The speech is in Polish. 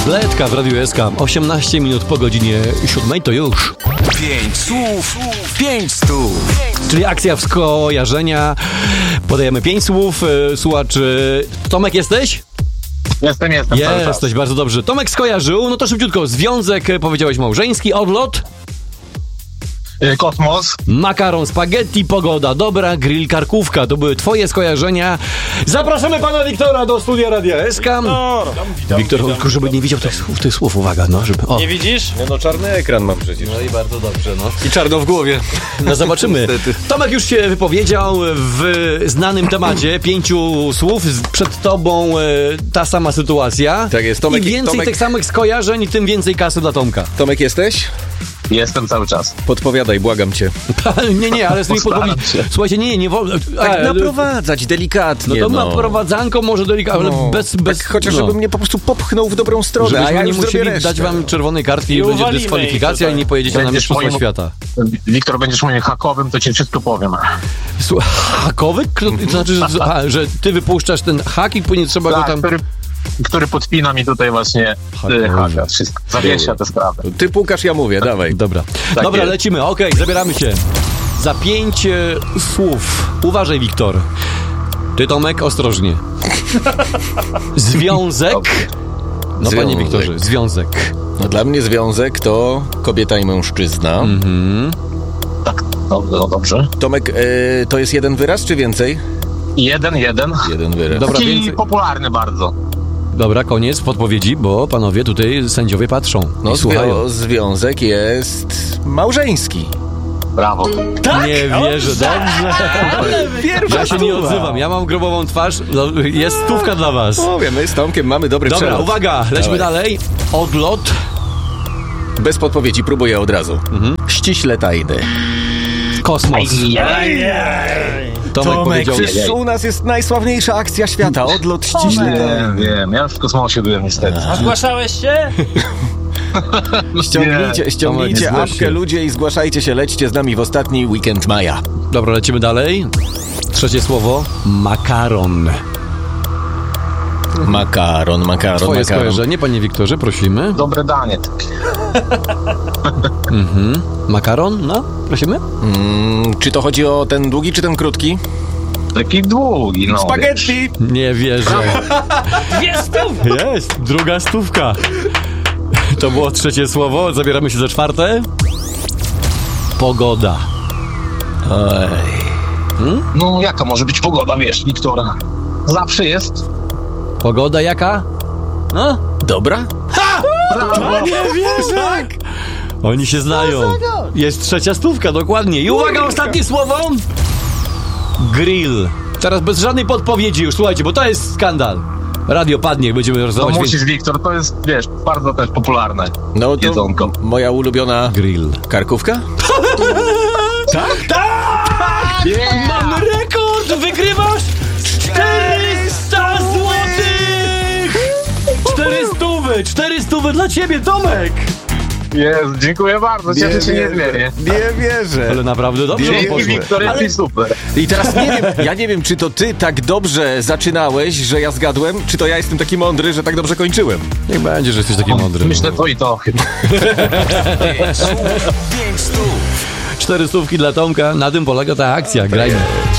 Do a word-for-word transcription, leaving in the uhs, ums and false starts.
Bledka w Radiu S K. osiemnaście minut po godzinie siódmej to już. Pięć słów, pięć stów. Czyli akcja skojarzenia. Podajemy pięć słów. Słuchacz, Tomek jesteś? Jestem, jestem. Jesteś, bardzo dobrze. Tomek skojarzył, no to szybciutko. Związek, powiedziałeś małżeński, odlot. Kosmos. Makaron, spaghetti, pogoda, dobra, grill, karkówka. To były twoje skojarzenia. Zapraszamy pana Wiktora do studia Radia S K. Wiktor! Witam, Wiktor, witam, tylko żeby nie widział tych słów, tych słów, uwaga, no, żeby... O. Nie widzisz? No, no czarny ekran mam przecież. No i bardzo dobrze, no. I czarno w głowie. No zobaczymy. Tomek już się wypowiedział w znanym temacie, pięciu słów, przed tobą e, ta sama sytuacja. Tak jest, Tomek- I więcej Tomek- tych samych skojarzeń, tym więcej kasy dla Tomka. Tomek, jesteś? Jestem cały czas. Podpowiadaj, błagam cię. nie, nie, ale z tymi Postaram podpowiedzi... się. Słuchajcie, nie, nie, nie wolno... Tak e, naprowadzać No delikatnie, to no. naprowadzanko może delikatnie, ale No, bez... bez tak chociaż no. żeby mnie po prostu popchnął w dobrą stronę, Żebyśmy a ja nie już musieli zrobię resztę. dać wam czerwonej kartki i I będzie uwalimy dyskwalifikacja ich i nie pojedziecie na Będziesz Mistrzostwa moim- Świata. Wiktor, będziesz moim hakowym, to ci wszystko powiem. Słuchaj, hakowy? Kto- To znaczy, że, a, że ty wypuszczasz ten hak i później trzeba go Tak, tam... który, który podpina mi tutaj właśnie Hakowy. y, haka. Wszystko. Zawiesza tę sprawę. Ty pukasz, ja mówię, dawaj. Dobra, Tak dobra, jest. lecimy, okej, zabieramy się. Za pięć e, słów. Uważaj, Wiktor. Ty, Tomek, ostrożnie. Związek. No, panie Związek. Wiktorze, związek. No, dla mnie związek to kobieta i mężczyzna. Mhm. Tak, no, no dobrze. Tomek, e, to jest jeden wyraz, czy więcej? Jeden, jeden. Jeden wyraz. Dobra, Taki więcej. popularny bardzo. Dobra, koniec podpowiedzi, bo panowie tutaj sędziowie patrzą No, i słuchają. zwią- związek jest małżeński. Brawo. Nie wierzę, dobrze. Ja się nie odzywam, ja mam grobową twarz. No, jest stówka dla was. Mówię, my z Tomkiem mamy dobry Dobra, przelot. uwaga, lećmy Dawaj. dalej. Odlot. Bez podpowiedzi, próbuję od razu. Mhm. Ściśle tajny. Kosmos. Tomek, Tomek, powiedział... przecież u nas jest najsławniejsza akcja świata. Odlot ściśle tajny. Wiem, wiem. Ja już w kosmosie byłem niestety. A zgłaszałeś się? Ściągnijcie, Nie, ściągnijcie Tomek, nie zgłoś apkę, się. ludzie, i zgłaszajcie się. Lećcie z nami w ostatni weekend maja. Dobra, lecimy dalej. Trzecie słowo. Makaron. Makaron, makaron, Twoje makaron. skojarzenie, panie Wiktorze, prosimy. Dobre danie. takie. Mhm. Makaron, no, prosimy. Mm, czy to chodzi o ten długi, czy ten krótki? Taki długi, no. Spaghetti! Nie wierzę. Dwie stówy! Jest, druga stówka. To było trzecie słowo, zabieramy się za czwarte. Pogoda. Oj. No jaka może być pogoda, wiesz, Wiktora? Zawsze jest. Pogoda jaka? No? Dobra? Nie wierzę! Tak. Oni się znają. Jest trzecia stówka, dokładnie. I uwaga, ostatnie słowo. Grill. Teraz bez żadnej podpowiedzi już, słuchajcie, bo to jest skandal. Radio padnie, jak będziemy No rozdawać musisz, Wiktor, to jest, wiesz, bardzo też popularne. No to Jedzonko. moja ulubiona Grill. karkówka? Tak? Tak! Mamy rekord! Wygrywasz czterysta złotych! Cztery stówy! Cztery stówy dla ciebie, Tomek! Jest, dziękuję bardzo, cieszę się niezmiernie. Nie wierzę. Ale naprawdę dobrze wam Nie, poszło. Wiktor, jesteś super. I teraz nie wiem, ja nie wiem, czy to ty tak dobrze zaczynałeś, że ja zgadłem, czy to ja jestem taki mądry, że tak dobrze kończyłem. Niech będzie, że jesteś taki mądry. Myślę to i to chyba. Pięć stów. Cztery stówki dla Tomka, na tym polega ta akcja, grajmy.